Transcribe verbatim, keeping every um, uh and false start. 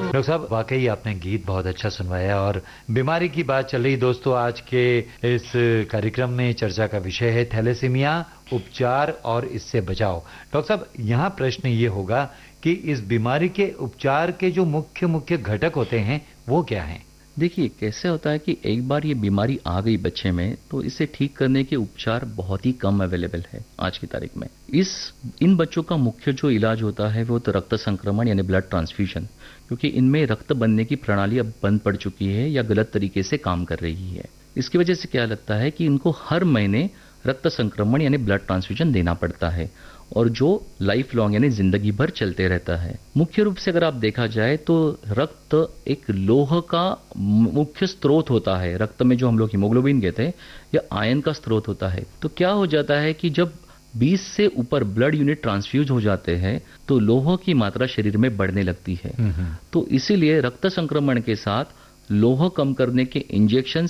Doctor साहब, वाकई आपने गीत बहुत अच्छा सुनवाया और बीमारी की बात चल रही। दोस्तों, आज के इस कार्यक्रम में चर्चा का विषय है थैलेसीमिया, उपचार और इससे बचाव। डॉक्टर साहब, यहाँ प्रश्न ये होगा कि इस बीमारी के उपचार के जो मुख्य मुख्य घटक होते हैं वो क्या हैं? देखिए, कैसे होता है कि एक बार ये बीमारी आ गई बच्चे में तो इसे ठीक करने के उपचार बहुत ही कम अवेलेबल है आज की तारीख में। इस इन बच्चों का मुख्य जो इलाज होता है वो तो रक्त संक्रमण यानी ब्लड ट्रांसफ्यूजन, क्योंकि इनमें रक्त बनने की प्रणाली अब बंद पड़ चुकी है या गलत तरीके से काम कर रही है। इसकी वजह से क्या लगता है कि इनको हर महीने रक्त संक्रमण यानी ब्लड ट्रांसफ्यूजन देना पड़ता है और जो लाइफ लॉन्ग यानी जिंदगी भर चलते रहता है। मुख्य रूप से अगर आप देखा जाए तो रक्त एक लोह का मुख्य स्रोत होता है। रक्त में जो हम लोग हीमोग्लोबिन कहते हैं या आयन का स्रोत होता है। तो क्या हो जाता है कि जब बीस से ऊपर ब्लड यूनिट ट्रांसफ्यूज हो जाते हैं तो लोह की मात्रा शरीर में बढ़ने लगती है। तो इसीलिए रक्त संक्रमण के साथ लोह कम करने के इंजेक्शन